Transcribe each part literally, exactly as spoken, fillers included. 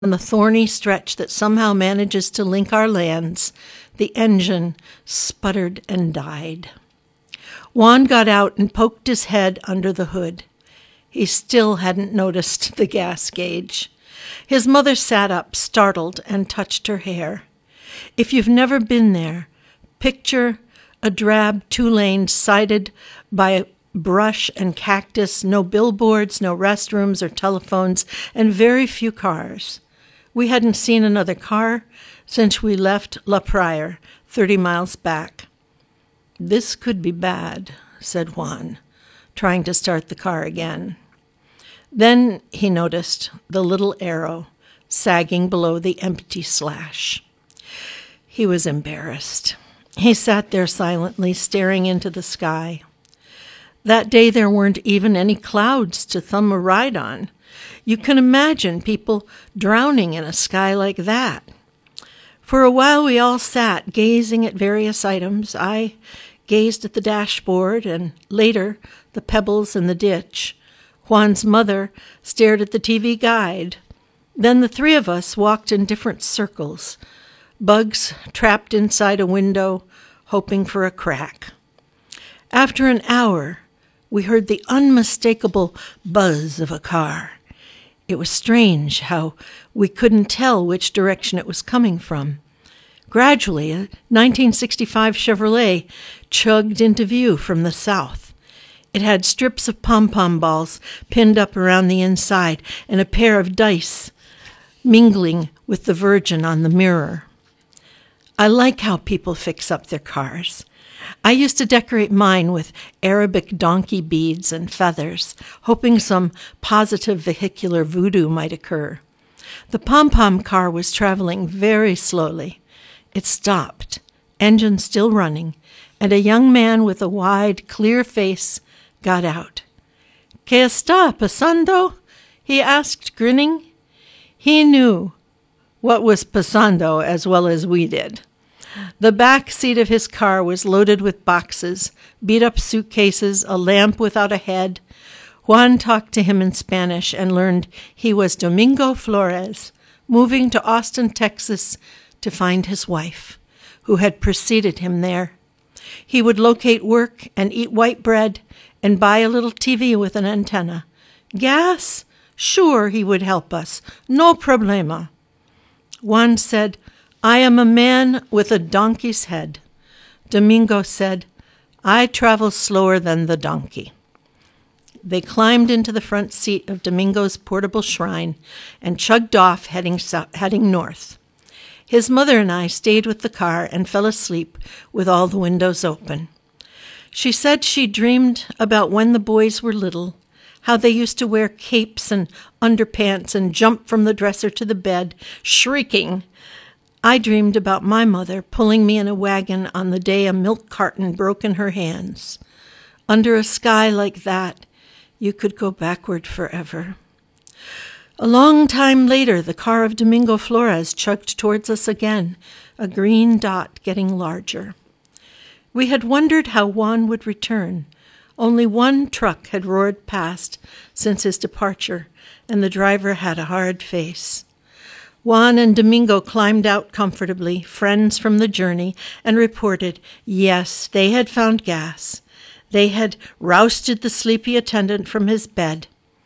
On the thorny stretch that somehow manages to link our lands, the engine sputtered and died. Juan got out and poked his head under the hood. He still hadn't noticed the gas gauge. His mother sat up, startled, and touched her hair. If you've never been there, picture a drab two-lane sided by brush and cactus, no billboards, no restrooms or telephones, and very few cars. We hadn't seen another car since we left La Prairie, thirty miles back. "This could be bad," said Juan, trying to start the car again. Then he noticed the little arrow sagging below the empty slash. He was embarrassed. He sat there silently, staring into the sky. That day there weren't even any clouds to thumb a ride on. You can imagine people drowning in a sky like that. For a while we all sat, gazing at various items. I gazed at the dashboard, and later the pebbles in the ditch. Juan's mother stared at the T V guide. Then the three of us walked in different circles, bugs trapped inside a window, hoping for a crack. After an hour, we heard the unmistakable buzz of a car. It was strange how we couldn't tell which direction it was coming from. Gradually, a nineteen sixty-five Chevrolet chugged into view from the south. It had strips of pom-pom balls pinned up around the inside and a pair of dice mingling with the Virgin on the mirror. I like how people fix up their cars. I used to decorate mine with Arabic donkey beads and feathers, hoping some positive vehicular voodoo might occur. The pom-pom car was traveling very slowly. It stopped, engine still running, and a young man with a wide, clear face got out. "¿Qué está pasando?" he asked, grinning. He knew what was pasando as well as we did. The back seat of his car was loaded with boxes, beat-up suitcases, a lamp without a head. Juan talked to him in Spanish and learned he was Domingo Flores, moving to Austin, Texas, to find his wife, who had preceded him there. He would locate work and eat white bread and buy a little T V with an antenna. Gas? Sure, he would help us. No problema. Juan said, "I am a man with a donkey's head." Domingo said, "I travel slower than the donkey." They climbed into the front seat of Domingo's portable shrine and chugged off, heading so- heading north. His mother and I stayed with the car and fell asleep with all the windows open. She said she dreamed about when the boys were little, how they used to wear capes and underpants and jump from the dresser to the bed, shrieking. I dreamed about my mother pulling me in a wagon on the day a milk carton broke in her hands. Under a sky like that, you could go backward forever. A long time later, the car of Domingo Flores chugged towards us again, a green dot getting larger. We had wondered how Juan would return. Only one truck had roared past since his departure, and the driver had a hard face. Juan and Domingo climbed out comfortably, friends from the journey, and reported, yes, they had found gas. They had rousted the sleepy attendant from his bed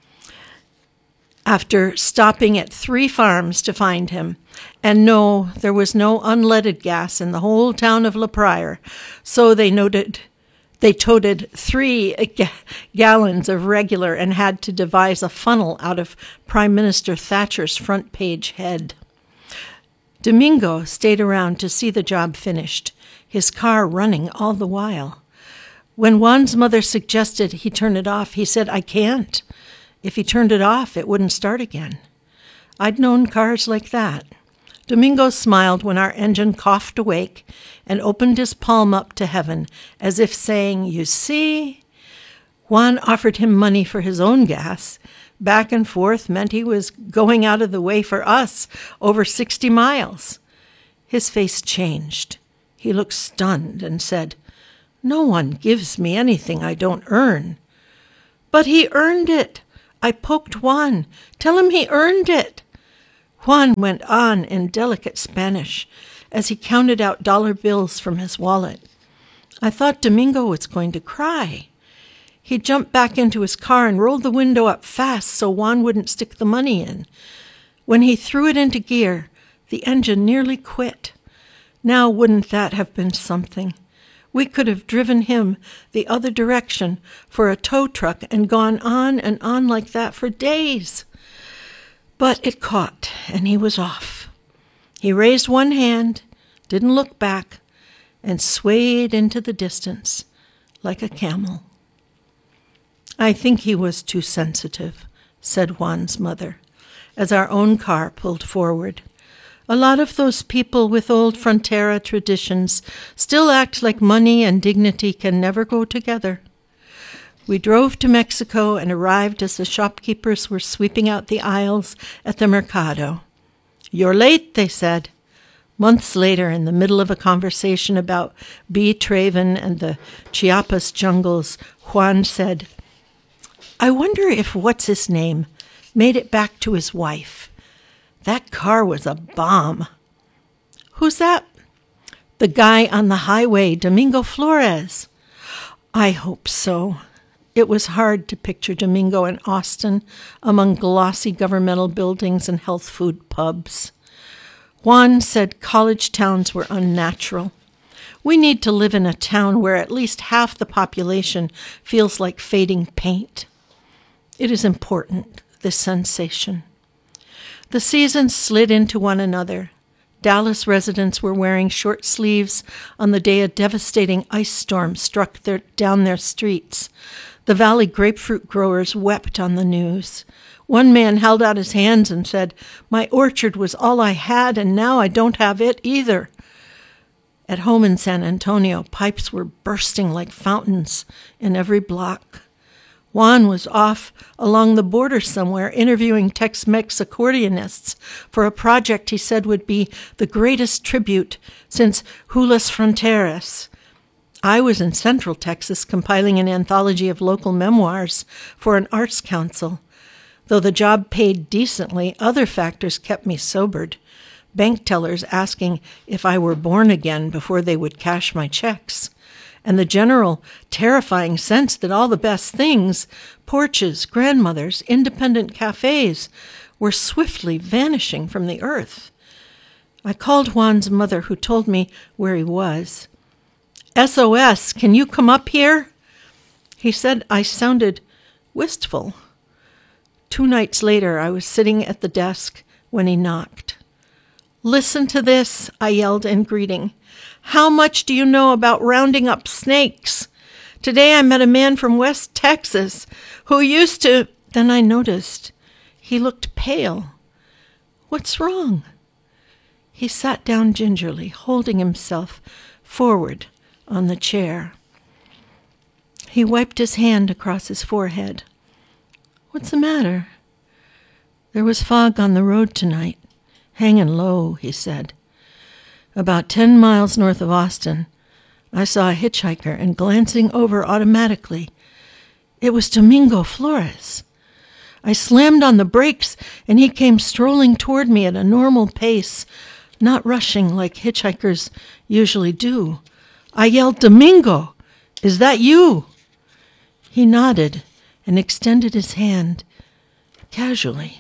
after stopping at three farms to find him. And no, there was no unleaded gas in the whole town of La Prairie, so they noted they toted three ga- gallons of regular and had to devise a funnel out of Prime Minister Thatcher's front page head. Domingo stayed around to see the job finished, his car running all the while. When Juan's mother suggested he turn it off, he said, "I can't. If he turned it off, it wouldn't start again." I'd known cars like that. Domingo smiled when our engine coughed awake and opened his palm up to heaven, as if saying, "You see?" Juan offered him money for his own gas. Back and forth meant he was going out of the way for us, over sixty miles. His face changed. He looked stunned and said, "No one gives me anything I don't earn." "But he earned it. I poked Juan. Tell him he earned it." Juan went on in delicate Spanish as he counted out dollar bills from his wallet. I thought Domingo was going to cry. He jumped back into his car and rolled the window up fast so Juan wouldn't stick the money in. When he threw it into gear, the engine nearly quit. Now wouldn't that have been something? We could have driven him the other direction for a tow truck and gone on and on like that for days. But it caught, and he was off. He raised one hand, didn't look back, and swayed into the distance like a camel. I think he was too sensitive, said Juan's mother, as our own car pulled forward. A lot of those people with old Frontera traditions still act like money and dignity can never go together. We drove to Mexico and arrived as the shopkeepers were sweeping out the aisles at the mercado. "You're late," they said. Months later, in the middle of a conversation about bee traven and the Chiapas jungles, Juan said, "I wonder if what's-his-name made it back to his wife. That car was a bomb." "Who's that?" "The guy on the highway, Domingo Flores." "I hope so." It was hard to picture Domingo in Austin among glossy governmental buildings and health food pubs. Juan said college towns were unnatural. We need to live in a town where at least half the population feels like fading paint. It is important, this sensation. The seasons slid into one another. Dallas residents were wearing short sleeves on the day a devastating ice storm struck their, down their streets. The valley grapefruit growers wept on the news. One man held out his hands and said, "My orchard was all I had, and now I don't have it either." At home in San Antonio, pipes were bursting like fountains in every block. Juan was off along the border somewhere interviewing Tex-Mex accordionists for a project he said would be the greatest tribute since Julas Fronteras. I was in Central Texas compiling an anthology of local memoirs for an arts council. Though the job paid decently, other factors kept me sobered. Bank tellers asking if I were born again before they would cash my checks. And the general terrifying sense that all the best things, porches, grandmothers, independent cafes, were swiftly vanishing from the earth. I called Juan's mother, who told me where he was. "S O S, can you come up here?" He said I sounded wistful. Two nights later, I was sitting at the desk when he knocked. "Listen to this," I yelled in greeting. "How much do you know about rounding up snakes? Today I met a man from West Texas who used to..." Then I noticed he looked pale. "What's wrong?" He sat down gingerly, holding himself forward on the chair. He wiped his hand across his forehead. "What's the matter?" "There was fog on the road tonight. Hanging low," he said. "About ten miles north of Austin, I saw a hitchhiker, and glancing over automatically, it was Domingo Flores. I slammed on the brakes, and he came strolling toward me at a normal pace, not rushing like hitchhikers usually do. I yelled, 'Domingo, is that you?' He nodded and extended his hand casually.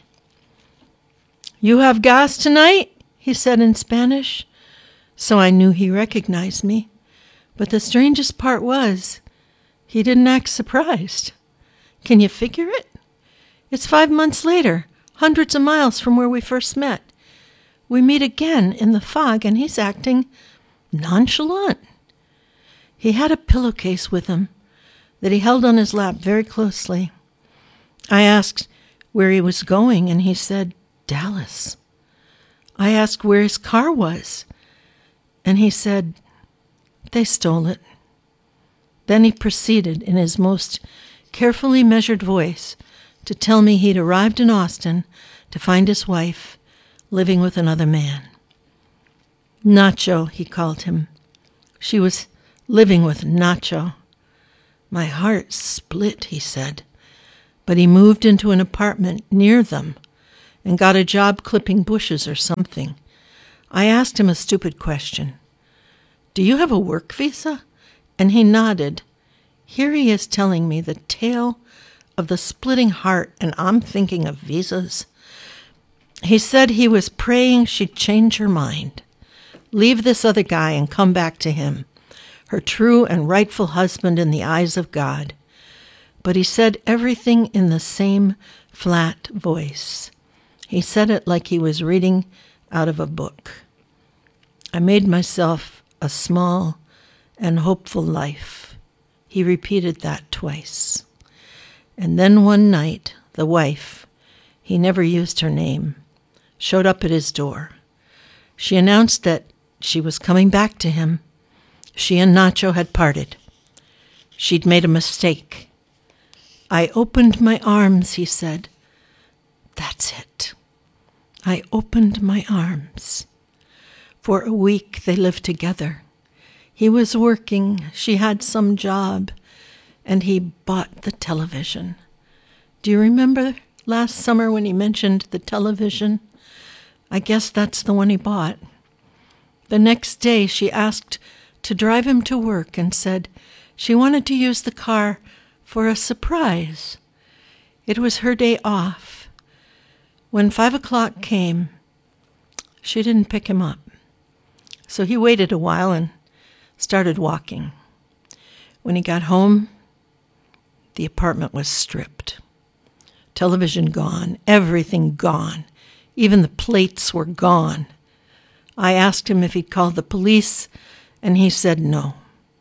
'You have gas tonight?' he said in Spanish. So I knew he recognized me. But the strangest part was, he didn't act surprised. Can you figure it? It's five months later, hundreds of miles from where we first met. We meet again in the fog, and he's acting nonchalant. He had a pillowcase with him that he held on his lap very closely. I asked where he was going, and he said, 'Dallas.' I asked where his car was, and he said, 'They stole it.' Then he proceeded in his most carefully measured voice to tell me he'd arrived in Austin to find his wife living with another man. Nacho, he called him. She was living with Nacho. My heart split, he said, but he moved into an apartment near them and got a job clipping bushes or something. I asked him a stupid question. Do you have a work visa? And he nodded. Here he is telling me the tale of the splitting heart, and I'm thinking of visas. He said he was praying she'd change her mind, leave this other guy and come back to him, her true and rightful husband in the eyes of God. But he said everything in the same flat voice. He said it like he was reading out of a book. I made myself a small and hopeful life. He repeated that twice. And then one night, the wife, he never used her name, showed up at his door. She announced that she was coming back to him. She and Nacho had parted. She'd made a mistake. I opened my arms, he said. That's it. I opened my arms. For a week they lived together. He was working, she had some job, and he bought the television. Do you remember last summer when he mentioned the television? I guess that's the one he bought. The next day she asked to drive him to work and said she wanted to use the car for a surprise. It was her day off. When five o'clock came, she didn't pick him up. So he waited a while and started walking. When he got home, the apartment was stripped. Television gone, everything gone. Even the plates were gone. I asked him if he'd call the police, and he said no.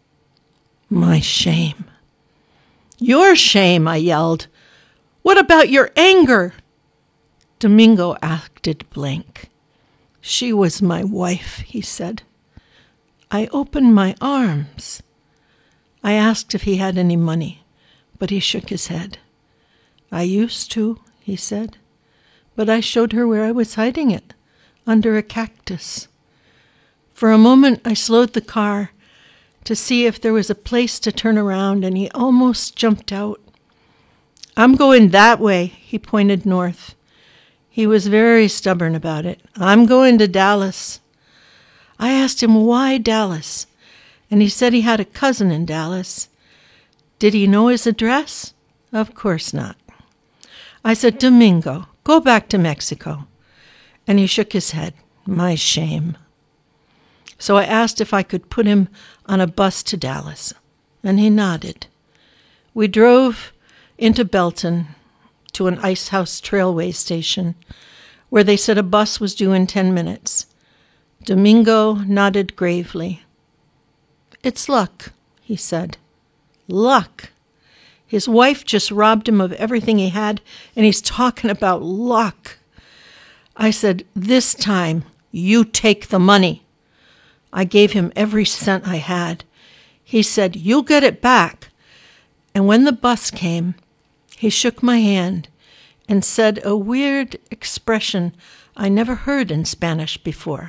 My shame. Your shame, I yelled. What about your anger? Domingo acted blank. She was my wife, he said. I opened my arms. I asked if he had any money, but he shook his head. I used to, he said, but I showed her where I was hiding it, under a cactus. For a moment I slowed the car to see if there was a place to turn around, and he almost jumped out. I'm going that way, he pointed north. He was very stubborn about it. I'm going to Dallas. I asked him why Dallas, and he said he had a cousin in Dallas. Did he know his address? Of course not. I said, Domingo, go back to Mexico. And he shook his head. My shame. So I asked if I could put him on a bus to Dallas, and he nodded. We drove into Belton to an Ice House Trailway station, where they said a bus was due in ten minutes. Domingo nodded gravely. It's luck, he said. Luck. His wife just robbed him of everything he had, and he's talking about luck. I said, this time, you take the money. I gave him every cent I had. He said, you'll get it back. And when the bus came, he shook my hand and said a weird expression I never heard in Spanish before.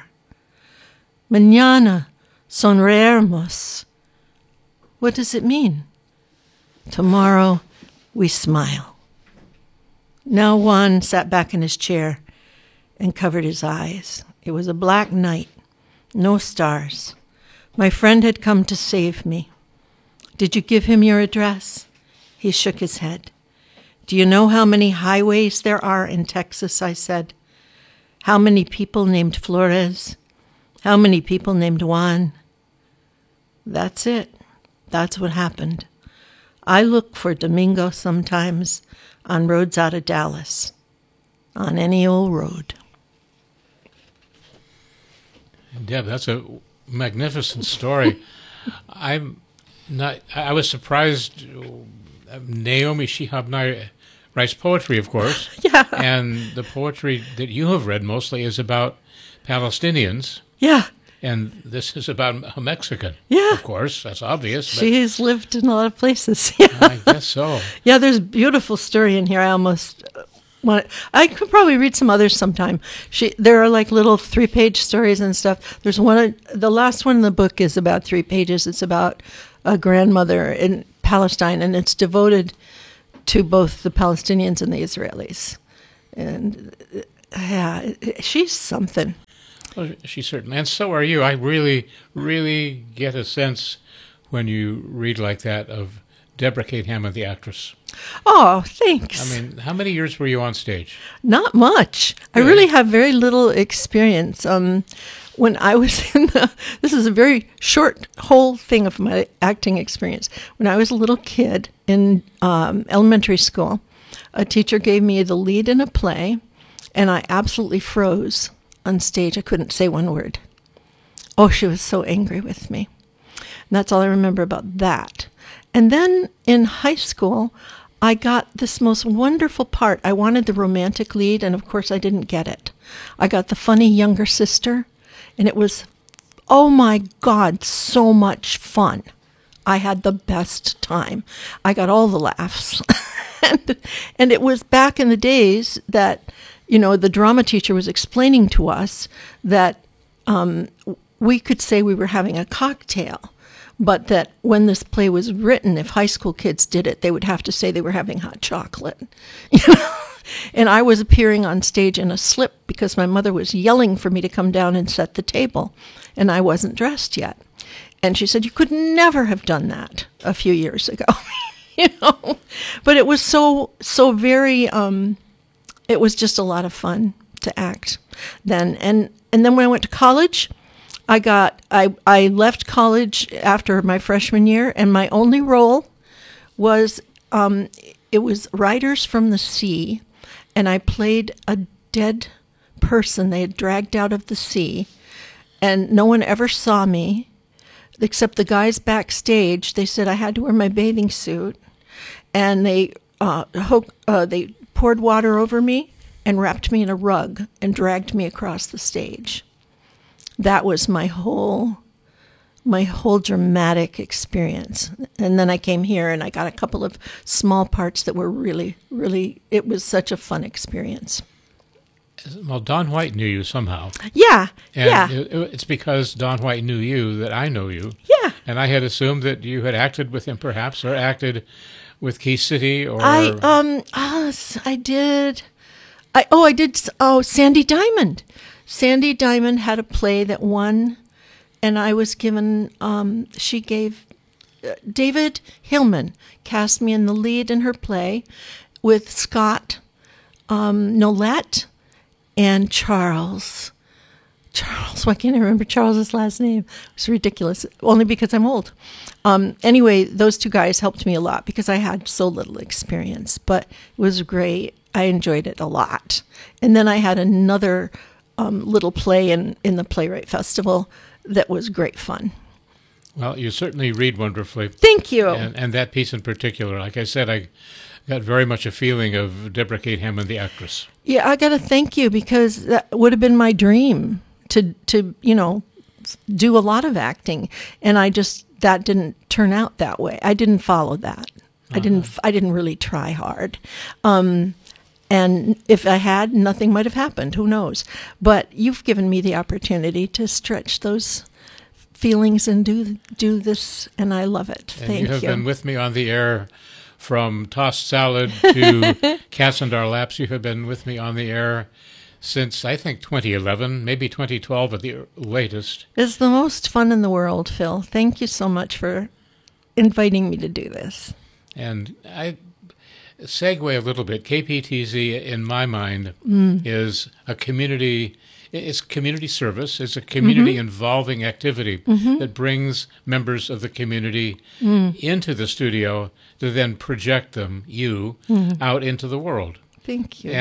Mañana sonreiremos. What does it mean? Tomorrow we smile. Now Juan sat back in his chair and covered his eyes. It was a black night, no stars. My friend had come to save me. Did you give him your address? He shook his head. Do you know how many highways there are in Texas? I said. How many people named Flores? How many people named Juan? That's it. That's what happened. I look for Domingo sometimes on roads out of Dallas, on any old road. Deb, that's a magnificent story. I'm not. I was surprised. Naomi Shihab Nye writes poetry, of course. Yeah. And the poetry that you have read mostly is about Palestinians. Yeah. And this is about a Mexican. Yeah. Of course, that's obvious. She's lived in a lot of places. Yeah. I guess so. Yeah, there's a beautiful story in here. I almost want. I could probably read some others sometime. She, there are like little three-page stories and stuff. There's one. The last one in the book is about three pages. It's about a grandmother in Palestine, and it's devoted to both the Palestinians and the Israelis. And yeah, she's something. Well, she certainly, and so are you. I really, really get a sense when you read like that of Deborah Kate Hammond, the actress. Oh, thanks. I mean, how many years were you on stage? Not much. Really? I really have very little experience. Um, when I was in the, this is a very short whole thing of my acting experience. When I was a little kid in um, elementary school, a teacher gave me the lead in a play, and I absolutely froze on stage. I couldn't say one word. Oh, she was so angry with me. And that's all I remember about that. And then in high school, I got this most wonderful part. I wanted the romantic lead, and of course I didn't get it. I got the funny younger sister, and it was, oh my God, so much fun. I had the best time. I got all the laughs. and, and it was back in the days that, you know, the drama teacher was explaining to us that um, we could say we were having a cocktail, but that when this play was written, if high school kids did it, they would have to say they were having hot chocolate. You know? And I was appearing on stage in a slip because my mother was yelling for me to come down and set the table, and I wasn't dressed yet. And she said, you could never have done that a few years ago. You know? But it was so, so very... Um, It was just a lot of fun to act then. And and then when I went to college, I got I, I left college after my freshman year, and my only role was um, it was Riders from the Sea, and I played a dead person they had dragged out of the sea, and no one ever saw me except the guys backstage. They said I had to wear my bathing suit, and they uh, ho- uh, they poured water over me and wrapped me in a rug and dragged me across the stage. That was my whole my whole dramatic experience. And then I came here and I got a couple of small parts that were really, really, it was such a fun experience. Well, Don White knew you somehow. Yeah, And yeah. it, it's because Don White knew you that I know you. Yeah. And I had assumed that you had acted with him perhaps, or acted with Key City, or... I, um, uh, I did, I, oh, I did, oh, Sandy Diamond. Sandy Diamond had a play that won, and I was given, um, she gave, uh, David Hillman cast me in the lead in her play with Scott um, Nolette and Charles. Charles, why can't I remember Charles's last name? It's ridiculous, only because I'm old. Um, anyway, those two guys helped me a lot because I had so little experience, but it was great. I enjoyed it a lot. And then I had another um, little play in, in the Playwright Festival that was great fun. Well, you certainly read wonderfully. Thank you. And, and that piece in particular, like I said, I got very much a feeling of Deborah Kate Hammond, the actress. Yeah, I got to thank you because that would have been my dream to, to, you know, do a lot of acting. And I just, that didn't turn out that way. I didn't follow that. Uh-huh. I didn't, I didn't really try hard. Um, and if I had, nothing might have happened. Who knows? But you've given me the opportunity to stretch those feelings and do do this, and I love it. And Thank you have you. been with me on the air from Tossed Salad to Cats in Our Laps. You have been with me on the air since, I think, twenty eleven, maybe twenty twelve at the latest. It's the most fun in the world, Phil. Thank you so much for inviting me to do this. And I segue a little bit. K P T Z, in my mind, Mm. is a community... It's community service. It's a community-involving mm-hmm. activity mm-hmm. that brings members of the community mm. into the studio to then project them, you, mm. out into the world. Thank you.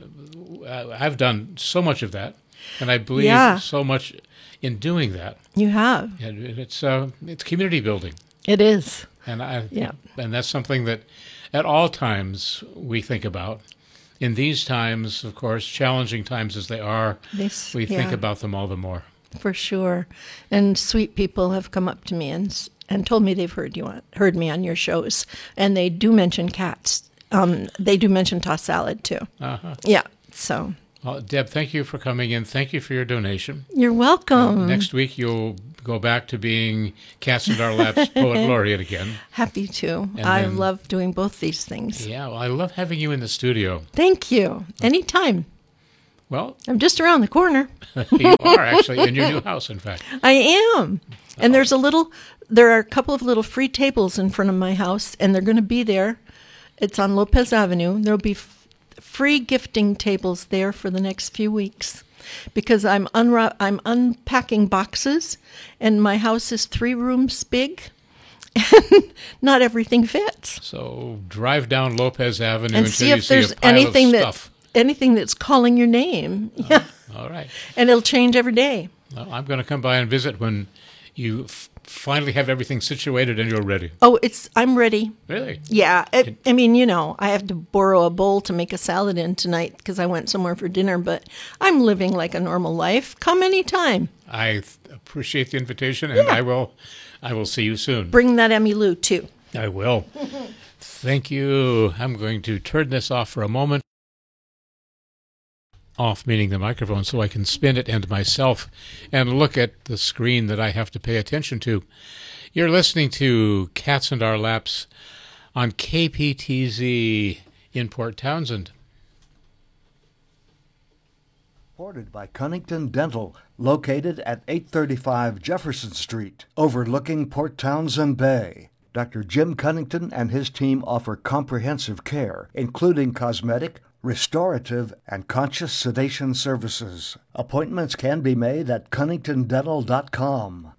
And uh, I've done so much of that, and I believe Yeah. so much in doing that. You have. And it's uh, it's community building, It is. and I Yeah. and that's something that at all times we think about. In these times, of course, challenging times as they are, This, we think yeah, about them all the more. for sure. And sweet people have come up to me and s- and told me they've heard you on, heard me on your shows, and they do mention cats. Um, they do mention Tossed Salad too. Uh-huh. Yeah. So Well, Deb, thank you for coming in. Thank you for your donation. you're welcome. Uh, next week, you'll go back to being Cats in Our Laps Poet Laureate again. Happy to. And I then- love doing both these things. Yeah, well, I love having you in the studio. Thank you. Anytime. Well, I'm just around the corner. you are actually in your new house, in fact. I am. And there's a little, there are a couple of little free tables in front of my house, and they're going to be there. It's on Lopez Avenue. There'll be f- free gifting tables there for the next few weeks because I'm unra- I'm unpacking boxes, and my house is three rooms big, and not everything fits. So drive down Lopez Avenue And until see you if see there's a pile anything of that stuff. anything that's calling your name. Oh, yeah, all right. and it'll change every day. Well, I'm going to come by and visit when you f- finally have everything situated and you're ready. Oh, it's I'm ready. Really? Yeah, it, I mean, you know, I have to borrow a bowl to make a salad in tonight because I went somewhere for dinner, but I'm living like a normal life. Come anytime. I th- appreciate the invitation, and Yeah. I will I will see you soon. Bring that Emmy Lou, too. I will. Thank you. I'm going to turn this off for a moment. Off meaning the microphone, so I can spin it and myself and look at the screen that I have to pay attention to. You're listening to Cats in Our Laps on K P T Z in Port Townsend. Supported by Cunnington Dental, located at eight thirty-five Jefferson Street, overlooking Port Townsend Bay. Doctor Jim Cunnington and his team offer comprehensive care, including cosmetic, restorative, and conscious sedation services. Appointments can be made at cunnington dental dot com.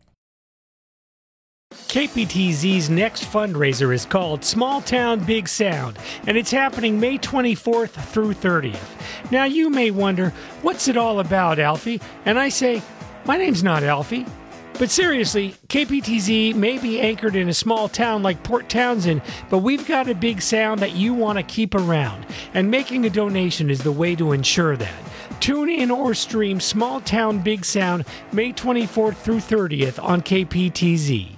K P T Z's next fundraiser is called Small Town Big Sound, and it's happening May twenty-fourth through thirtieth. Now you may wonder, what's it all about, Alfie? And I say, my name's not Alfie. But seriously, K P T Z may be anchored in a small town like Port Townsend, but we've got a big sound that you want to keep around, and making a donation is the way to ensure that. Tune in or stream Small Town Big Sound May twenty-fourth through thirtieth on K P T Z.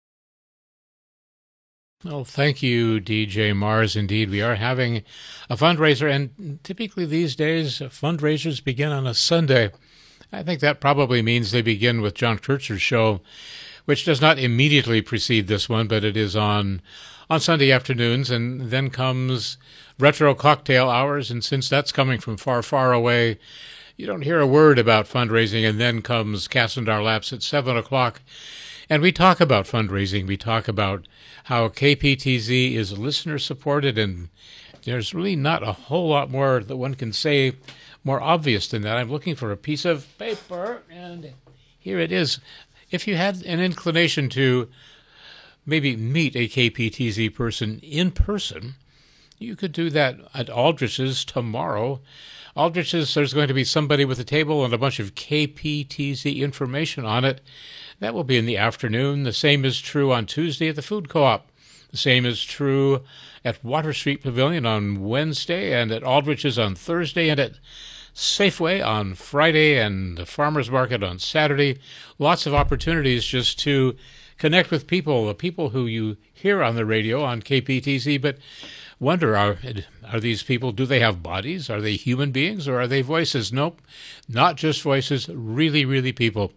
Well, thank you, D J Mars. Indeed, we are having a fundraiser, and typically these days, fundraisers begin on a Sunday. I think that probably means they begin with John Kircher's show, which does not immediately precede this one, but it is on on Sunday afternoons, and then comes Retro Cocktail Hours, and since that's coming from far, far away, you don't hear a word about fundraising, and then comes Cats in Our Laps at seven o'clock, and we talk about fundraising. We talk about how K P T Z is listener-supported, and there's really not a whole lot more that one can say more obvious than that. I'm looking for a piece of paper, and here it is. If you had an inclination to maybe meet a K P T Z person in person, you could do that at Aldrich's tomorrow. Aldrich's, there's going to be somebody with a table and a bunch of K P T Z information on it. That will be in the afternoon. The same is true on Tuesday at the Food Co-op. The same is true at Water Street Pavilion on Wednesday, and at Aldrich's on Thursday, and at Safeway on Friday, and the Farmers Market on Saturday. Lots of opportunities just to connect with people, the people who you hear on the radio on K P T Z, but wonder, are, are these people, do they have bodies? Are they human beings, or are they voices? Nope, not just voices, really, really people.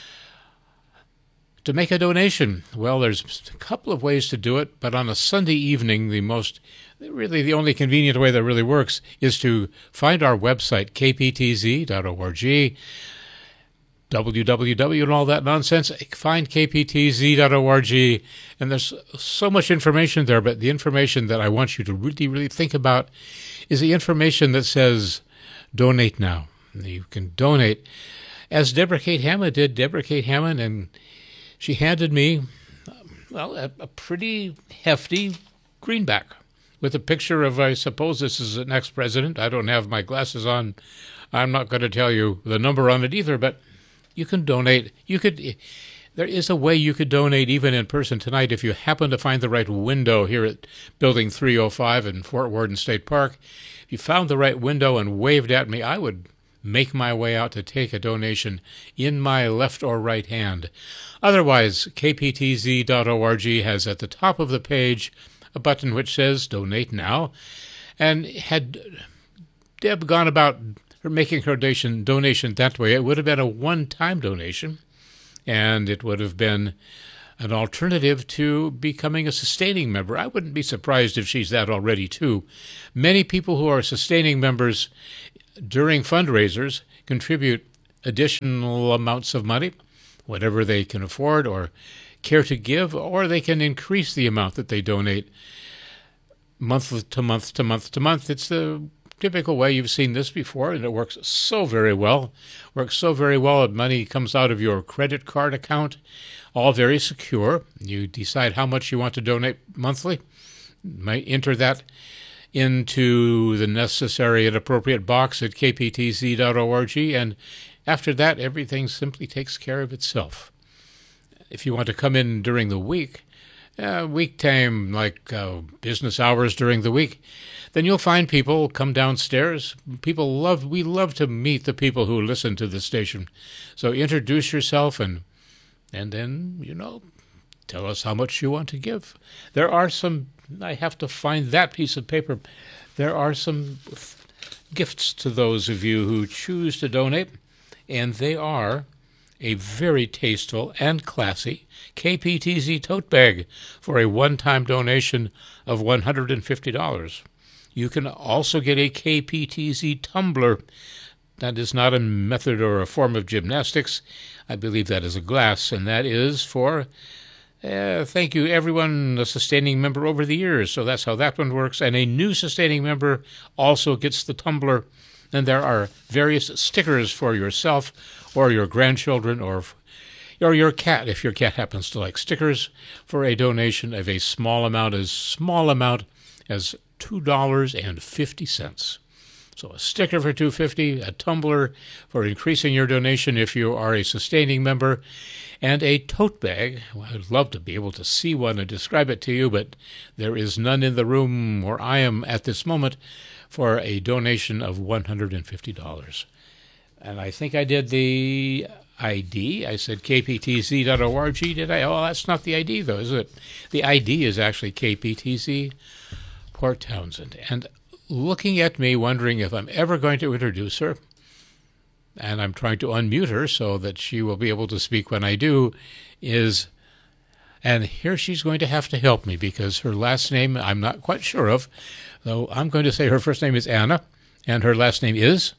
To make a donation, well, there's a couple of ways to do it, but on a Sunday evening, the most, really the only convenient way that really works is to find our website, k p t z dot org, w w w and all that nonsense. Find k p t z dot org, and there's so much information there, but the information that I want you to really, really think about is the information that says, donate now. You can donate, as Deborah Kate Hammond did. Deborah Kate Hammond, and she handed me, well, a, a pretty hefty greenback with a picture of, I suppose this is an ex-president. I don't have my glasses on. I'm not going to tell you the number on it either, but you can donate. You could. There is a way you could donate even in person tonight if you happen to find the right window here at Building three oh five in Fort Worden State Park. If you found the right window and waved at me, I would make my way out to take a donation in my left or right hand. Otherwise, k p t z dot org has at the top of the page a button which says Donate Now. And had Deb gone about her making her donation, donation that way, it would have been a one-time donation, and it would have been an alternative to becoming a sustaining member. I wouldn't be surprised if she's that already, too. Many people who are sustaining members during fundraisers, contribute additional amounts of money, whatever they can afford or care to give, or they can increase the amount that they donate month to month to month to month. It's the typical way. You've seen this before, and it works so very well. Works so very well that money comes out of your credit card account, all very secure. You decide how much you want to donate monthly. You might enter that into the necessary and appropriate box at k p t z dot org, and after that, everything simply takes care of itself. If you want to come in during the week, uh, week time, like uh, business hours during the week, then you'll find people come downstairs. People love, we love to meet the people who listen to the station. So introduce yourself and and then, you know, tell us how much you want to give. There are some, I have to find that piece of paper. There are some f- gifts to those of you who choose to donate, and they are a very tasteful and classy K P T Z tote bag for a one-time donation of one hundred fifty dollars. You can also get a K P T Z tumbler. That is not a method or a form of gymnastics. I believe that is a glass, and that is for, uh, thank you, everyone, a sustaining member over the years. So that's how that one works. And a new sustaining member also gets the tumbler. And there are various stickers for yourself or your grandchildren or or your cat, if your cat happens to like stickers, for a donation of a small amount, as small amount as two dollars and fifty cents. So a sticker for two dollars and fifty cents, a tumbler for increasing your donation if you are a sustaining member, and a tote bag. Well, I'd love to be able to see one and describe it to you, but there is none in the room where I am at this moment, for a donation of one hundred fifty dollars. And I think I did the I D. I said k p t z dot org, did I? Oh, that's not the I D, though, is it? The I D is actually K P T Z Port Townsend. And looking at me, wondering if I'm ever going to introduce her, and I'm trying to unmute her so that she will be able to speak when I do, is, and here she's going to have to help me because her last name I'm not quite sure of, though I'm going to say her first name is Anna, and her last name is?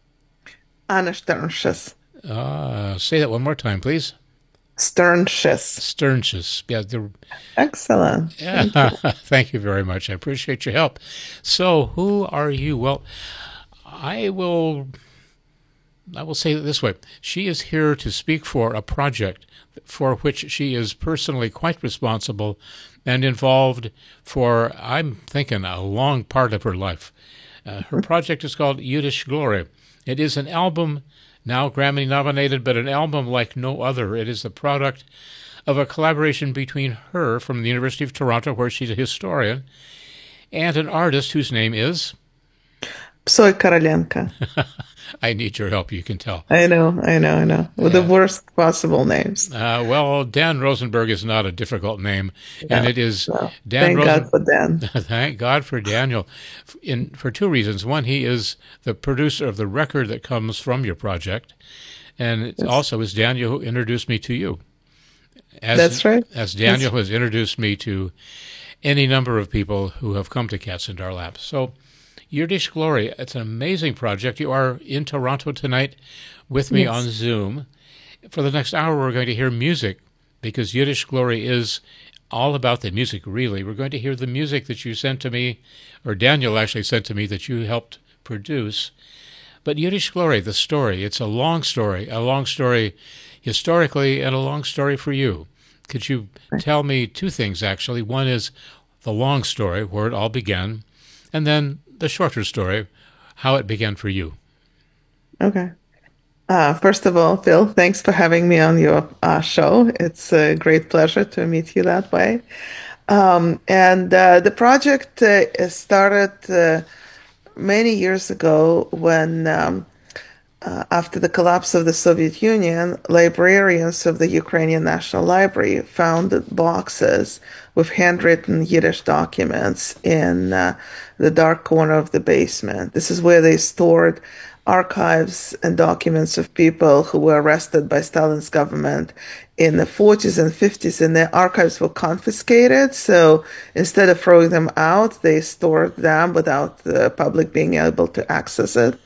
Anna Sternschus. Uh, say that one more time, please. Sternschus. Sternschus. Yeah, the, Excellent. Yeah, thank you. Thank you very much. I appreciate your help. So, who are you? Well, I will, I will say it this way. She is here to speak for a project for which she is personally quite responsible and involved for, I'm thinking, a long part of her life. Uh, her project is called Yiddish Glory. It is an album, now Grammy nominated, but an album like no other. It is the product of a collaboration between her from the University of Toronto, where she's a historian, and an artist whose name is? Psoy Korolenko. I need your help, you can tell. I know, I know, I know. With yeah. the worst possible names. Uh, well, Dan Rosenberg is not a difficult name, yeah, and it is no. Dan Thank Rosen- God for Dan. Thank God for Daniel, in for two reasons. One, he is the producer of the record that comes from your project, and it yes. also is Daniel who introduced me to you. As, That's right. As Daniel That's... has introduced me to any number of people who have come to Cats in Our Laps. So, Yiddish Glory, it's an amazing project. You are in Toronto tonight with me yes. on Zoom. For the next hour, we're going to hear music, because Yiddish Glory is all about the music, really. We're going to hear the music that you sent to me, or Daniel actually sent to me, that you helped produce. But Yiddish Glory, the story, it's a long story, a long story historically, and a long story for you. Could you tell me two things, actually? One is the long story, where it all began, and then the shorter story, how it began for you. Okay. Uh, first of all, Phil, thanks for having me on your uh, show. It's a great pleasure to meet you that way. Um, and uh, the project uh, started uh, many years ago when, um, uh, after the collapse of the Soviet Union, librarians of the Ukrainian National Library found boxes with handwritten Yiddish documents in uh, the dark corner of the basement. This is where they stored archives and documents of people who were arrested by Stalin's government in the forties and fifties, and their archives were confiscated. So instead of throwing them out, they stored them without the public being able to access it.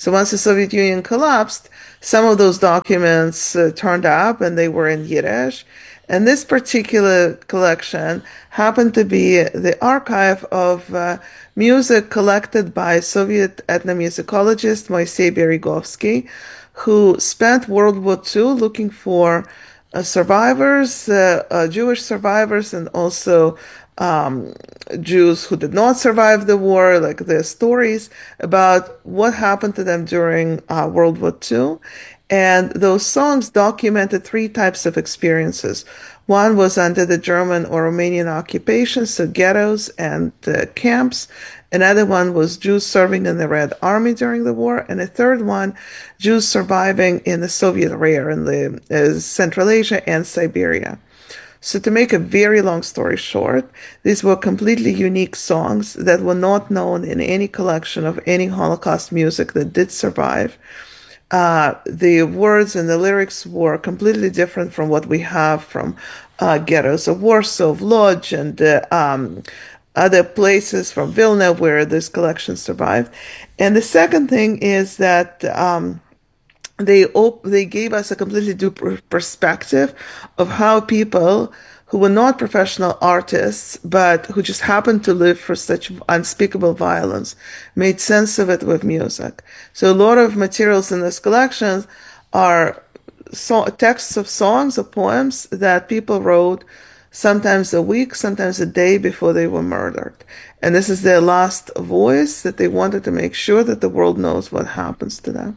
So once the Soviet Union collapsed, some of those documents uh, turned up and they were in Yiddish. And this particular collection happened to be the archive of uh, music collected by Soviet ethnomusicologist Moisei Beregovsky, who spent World War Two looking for uh, survivors, uh, uh, Jewish survivors, and also um, Jews who did not survive the war, like their stories about what happened to them during uh, World War Two. And those songs documented three types of experiences. One was under the German or Romanian occupation, so ghettos and uh, camps. Another one was Jews serving in the Red Army during the war. And a third one, Jews surviving in the Soviet rear in the uh, Central Asia and Siberia. So to make a very long story short, these were completely unique songs that were not known in any collection of any Holocaust music that did survive. Uh, the words and the lyrics were completely different from what we have from uh, ghettos of Warsaw, of Lodz, and uh, um, other places from Vilna where this collection survived. And the second thing is that um, they op- they gave us a completely new perspective of how people who were not professional artists, but who just happened to live for such unspeakable violence, made sense of it with music. So a lot of materials in this collection are so- texts of songs or poems that people wrote sometimes a week, sometimes a day before they were murdered. And this is their last voice that they wanted to make sure that the world knows what happens to them.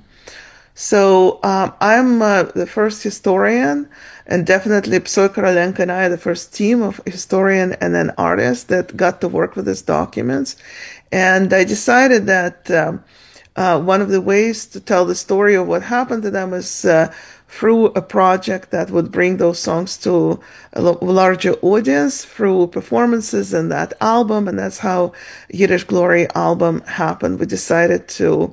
So um, I'm uh, the first historian, and definitely Psoy Korolenko and I are the first team of historian and an artist that got to work with these documents. And I decided that um, uh, one of the ways to tell the story of what happened to them is uh, through a project that would bring those songs to a larger audience through performances in that album. And that's how Yiddish Glory album happened. We decided to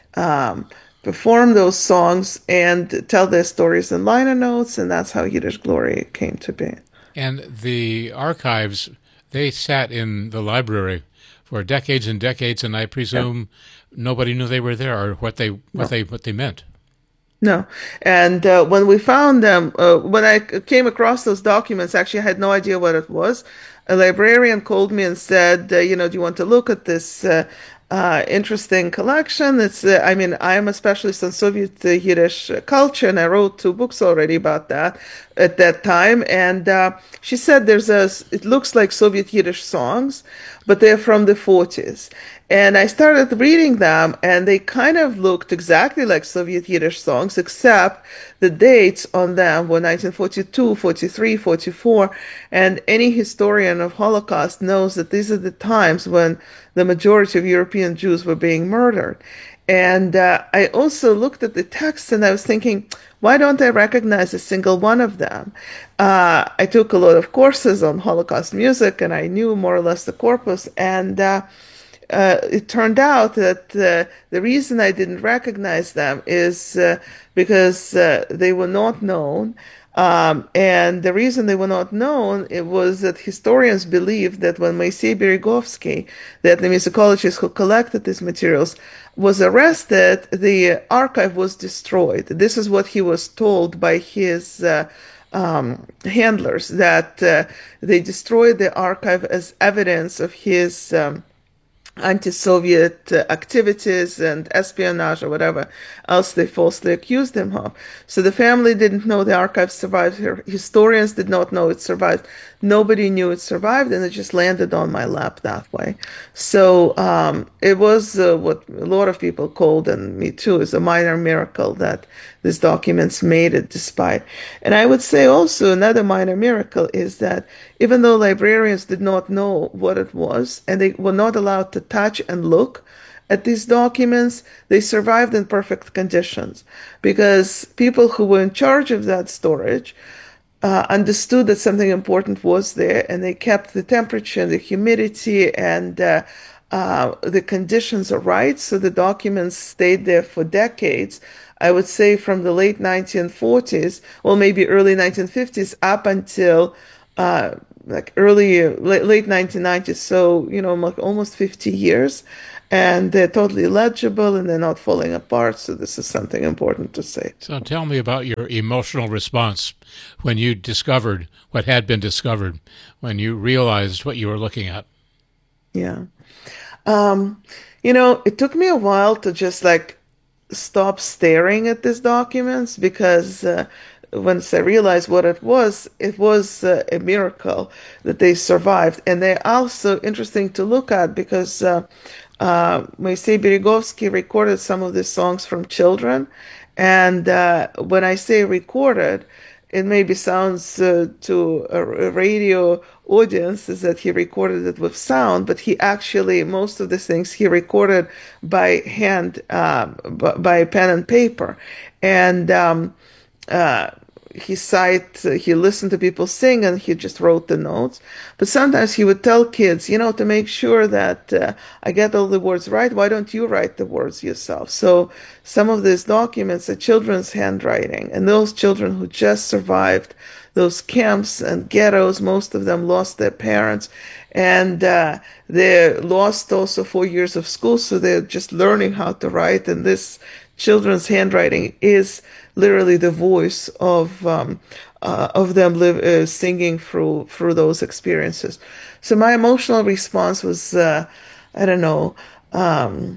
um, perform those songs and tell their stories in liner notes, and that's how Yiddish Glory came to be. And the archives, they sat in the library for decades and decades, and I presume yeah. nobody knew they were there or what they what no. they what they meant. No. And uh, when we found them, uh, when I came across those documents, actually I had no idea what it was. A librarian called me and said, uh, you know, do you want to look at this uh, Uh, interesting collection? It's, uh, I mean, I am a specialist on Soviet uh, Yiddish culture, and I wrote two books already about that at that time. And uh, she said there's a, it looks like Soviet Yiddish songs, but they're from the forties. And I started reading them, and they kind of looked exactly like Soviet Yiddish songs, except the dates on them were nineteen forty-two, forty-three, forty-four. And any historian of Holocaust knows that these are the times when the majority of European Jews were being murdered. And uh, I also looked at the text, and I was thinking, why don't I recognize a single one of them? Uh, I took a lot of courses on Holocaust music, and I knew more or less the corpus. And uh, uh, it turned out that uh, the reason I didn't recognize them is uh, because uh, they were not known. Um, and the reason they were not known, it was that historians believed that when Moisei Beregovsky, the ethnomusicologist who collected these materials, was arrested, the archive was destroyed. This is what he was told by his uh, um, handlers, that uh, they destroyed the archive as evidence of his um, anti-Soviet uh, activities and espionage or whatever else they falsely accused him of. So the family didn't know the archive survived. Historians did not know it survived. Nobody knew it survived, and it just landed on my lap that way. So um, it was uh, what a lot of people called, and me too, is a minor miracle that these documents made it despite. And I would say also another minor miracle is that even though librarians did not know what it was, and they were not allowed to touch and look at these documents, they survived in perfect conditions, because people who were in charge of that storage uh, understood that something important was there, and they kept the temperature and the humidity and uh, uh, the conditions are right, so the documents stayed there for decades. I would say from the late nineteen forties, or maybe early nineteen fifties, up until uh, like early, late, late nineteen nineties, so, you know, like almost fifty years, and they're totally legible and they're not falling apart. So this is something important to say. So tell me about your emotional response when you discovered what had been discovered, when you realized what you were looking at. Yeah. Um, you know, it took me a while to just like stop staring at these documents because uh, once I realized what it was, it was uh, a miracle that they survived. And they're also interesting to look at because uh, uh, Moisei Berigovsky recorded some of these songs from children. And uh, when I say recorded, it maybe sounds uh, to a, a radio audience is that he recorded it with sound, but he actually, most of the things he recorded by hand, uh, by pen and paper. And um, uh, he cite, he listened to people sing and he just wrote the notes. But sometimes he would tell kids, you know, to make sure that uh, I get all the words right, why don't you write the words yourself? So some of these documents are children's handwriting, and those children who just survived those camps and ghettos, most of them lost their parents, and uh, they lost also four years of school, so they're just learning how to write, and this children's handwriting is literally the voice of um, uh, of them live, uh, singing through through those experiences. So my emotional response was, uh, I don't know, um,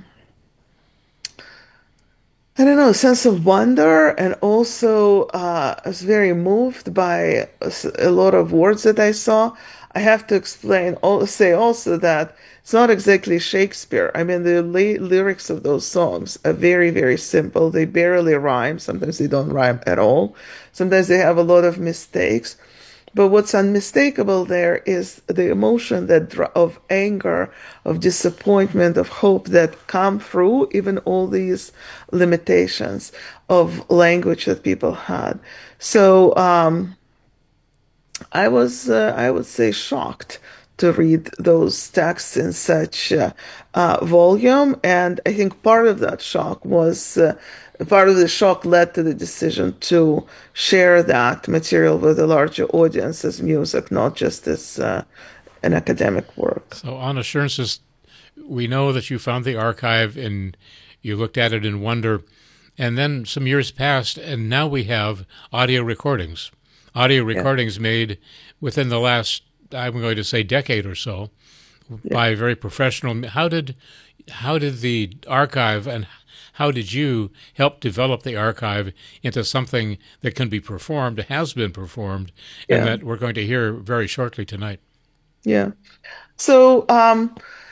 I don't know, a sense of wonder, and also uh, I was very moved by a, a lot of words that I saw. I have to explain, say also that it's not exactly Shakespeare. I mean, the ly- lyrics of those songs are very, very simple. They barely rhyme. Sometimes they don't rhyme at all. Sometimes they have a lot of mistakes. But what's unmistakable there is the emotion that of anger, of disappointment, of hope that come through even all these limitations of language that people had. So um, I was, uh, I would say, shocked to read those texts in such uh, uh, volume, and I think part of that shock was. Uh, Part of the shock led to the decision to share that material with a larger audience as music, not just as uh, an academic work. So on Assurances, we know that you found the archive and you looked at it in wonder, and then some years passed, and now we have audio recordings. Audio recordings yeah. made within the last, I'm going to say, decade or so yeah. by very professional. How did, how did the archive and how did you help develop the archive into something that can be performed, has been performed, and yeah. that we're going to hear very shortly tonight? Yeah. So, um,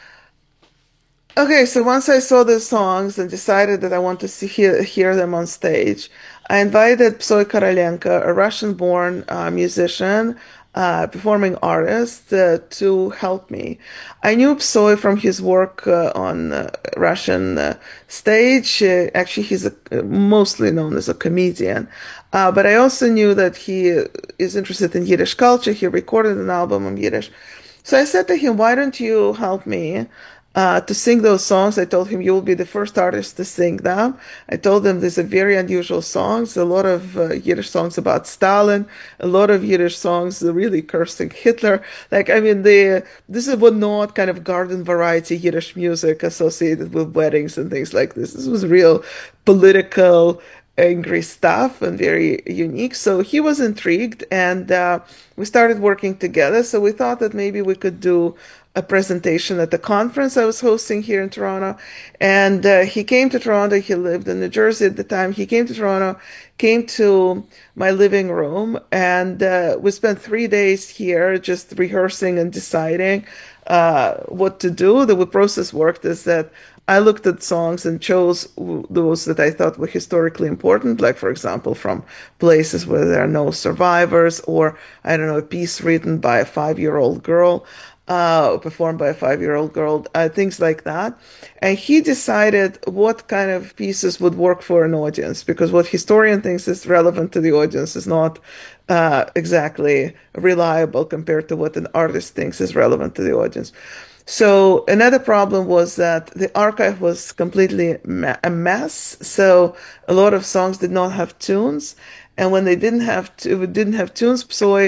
okay, so once I saw the songs and decided that I want to see, hear, hear them on stage, I invited Psoy Korolenko, a Russian-born uh, musician, Uh, performing artist, uh, to help me. I knew Psoy from his work uh, on uh, Russian uh, stage. Uh, actually, he's a, mostly known as a comedian. Uh, but I also knew that he is interested in Yiddish culture. He recorded an album in Yiddish. So I said to him, why don't you help me Uh, to sing those songs? I told him, you will be the first artist to sing them. I told him these are very unusual songs, a lot of uh, Yiddish songs about Stalin, a lot of Yiddish songs really cursing Hitler. Like, I mean, they, this is what not kind of garden variety Yiddish music associated with weddings and things like this. This was real political, angry stuff and very unique. So he was intrigued, and uh, we started working together. So we thought that maybe we could do a presentation at the conference I was hosting here in Toronto. And uh, he came to Toronto. He lived in New Jersey at the time. He came to Toronto, came to my living room, and uh, we spent three days here just rehearsing and deciding uh, what to do. The process worked is that I looked at songs and chose those that I thought were historically important, like, for example, from places where there are no survivors, or, I don't know, a piece written by a five-year-old girl. Uh, performed by a five-year-old girl, uh, things like that. And he decided what kind of pieces would work for an audience, because what historian thinks is relevant to the audience is not uh, exactly reliable compared to what an artist thinks is relevant to the audience. So another problem was that the archive was completely ma- a mess. So a lot of songs did not have tunes. And when they didn't have, t- didn't have tunes, Psoy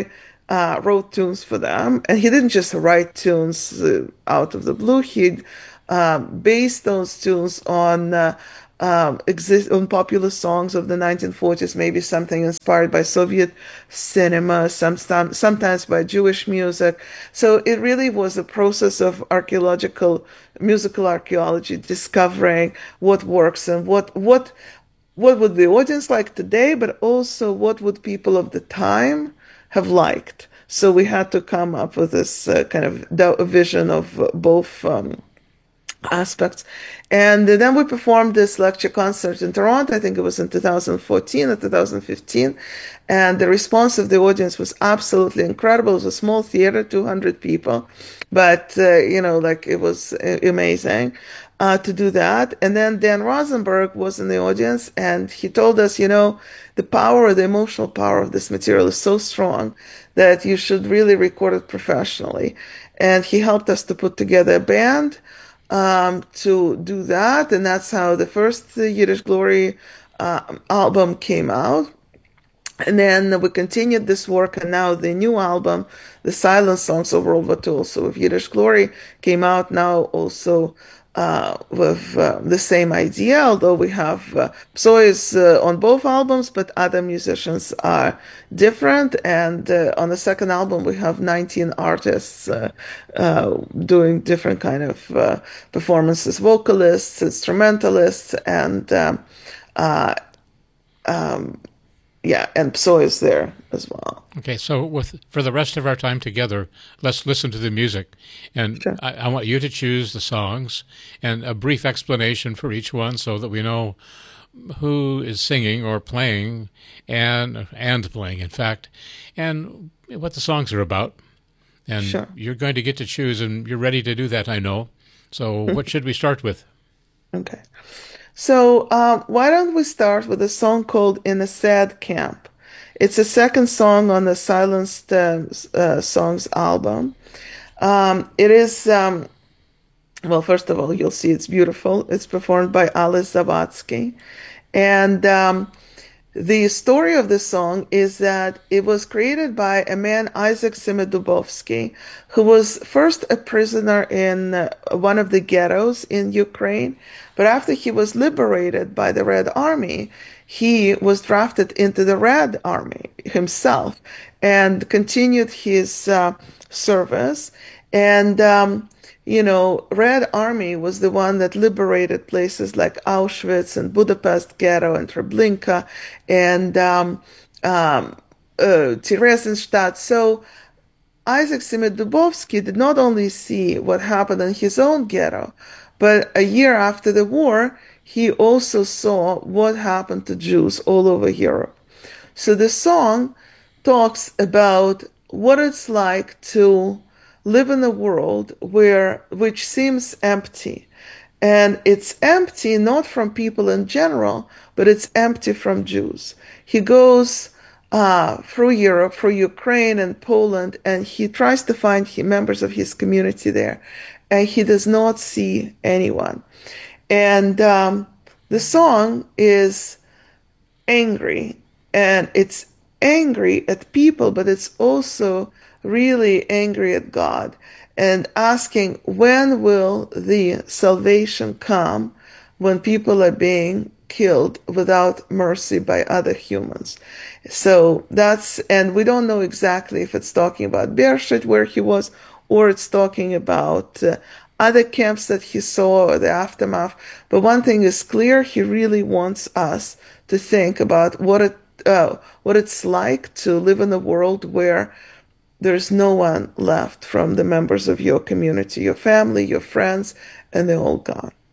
uh, wrote tunes for them. And he didn't just write tunes uh, out of the blue. He uh, based those tunes on uh, um, exist on popular songs of the nineteen forties, maybe something inspired by Soviet cinema, sometimes sometimes by Jewish music. So it really was a process of archaeological, musical archaeology, discovering what works and what what what would the audience like today, but also what would people of the time have liked. So we had to come up with this uh, kind of vision of uh, both um, aspects. And then we performed this lecture concert in Toronto. I think it was in two thousand fourteen or two thousand fifteen. And the response of the audience was absolutely incredible. It was a small theater, two hundred people. But, uh, you know, like it was amazing uh, to do that. And then Dan Rosenberg was in the audience and he told us, you know, the power, the emotional power of this material is so strong that you should really record it professionally. And he helped us to put together a band um, to do that. And that's how the first uh, Yiddish Glory uh, album came out. And then we continued this work, and now the new album, The Silent Songs of World War Two, also of Yiddish Glory, came out now also uh, with uh, the same idea, although we have uh, Psois uh, on both albums, but other musicians are different. And uh, on the second album, we have nineteen artists uh, uh, doing different kind of uh, performances, vocalists, instrumentalists, and um, uh, um, yeah, and Psois is there as well. Okay, so with for the rest of our time together, let's listen to the music. And Sure. I, I want you to choose the songs and a brief explanation for each one so that we know who is singing or playing and and playing, in fact, and what the songs are about. And Sure. you're going to get to choose, and you're ready to do that, I know. So what should we start with? Okay. So um, why don't we start with a song called In a Sad Camp? It's the second song on the Silenced uh, uh, Songs album. Um, it is, um, well, first of all, you'll see it's beautiful. It's performed by Alice Zavatsky. And um, the story of the song is that it was created by a man, Isaac Semidubovsky, who was first a prisoner in uh, one of the ghettos in Ukraine. But after he was liberated by the Red Army, he was drafted into the Red Army himself and continued his uh, service. And, um, you know, Red Army was the one that liberated places like Auschwitz and Budapest ghetto and Treblinka and um, um, uh, Theresienstadt. So Isaac Semidubovsky did not only see what happened in his own ghetto, but a year after the war, he also saw what happened to Jews all over Europe. So the song talks about what it's like to live in a world where which seems empty. And it's empty not from people in general, but it's empty from Jews. He goes uh, through Europe, through Ukraine and Poland, and he tries to find members of his community there. And he does not see anyone. And um, the song is angry, and it's angry at people, but it's also really angry at God and asking, when will the salvation come when people are being killed without mercy by other humans? So that's, and we don't know exactly if it's talking about Beersheba, where he was, or it's talking about uh, other camps that he saw or the aftermath. But one thing is clear, he really wants us to think about what it uh, what it's like to live in a world where there's no one left from the members of your community, your family, your friends, and they're all gone.